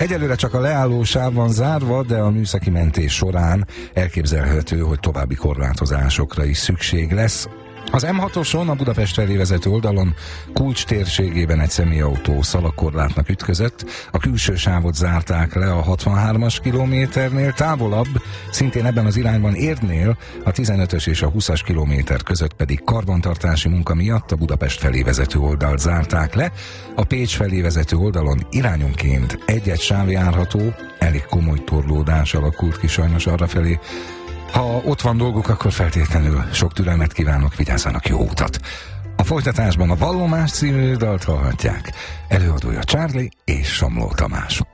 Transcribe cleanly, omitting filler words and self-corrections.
Egyelőre csak a leálló sáv van zárva, de a műszaki mentés során elképzelhető, hogy további korlátozásokra is szükség lesz. Az M6-oson, a Budapest felé vezető oldalon Kulcs térségében egy személyautó szalagkorlátnak ütközött, a külső sávot zárták le a 63-as kilométernél, távolabb, szintén ebben az irányban Érdnél, a 15-ös és a 20-as kilométer között pedig karbantartási munka miatt a Budapest felé vezető oldalt zárták le, a Pécs felé vezető oldalon irányonként egy-egy sáv járható, elég komoly torlódás alakult ki sajnos arrafelé. Ha ott van dolguk, akkor feltétlenül sok türelmet kívánok, vigyázzanak, jó utat! A folytatásban a Vallomás című dalt hallhatják. Előadója Charlie és Somló Tamás.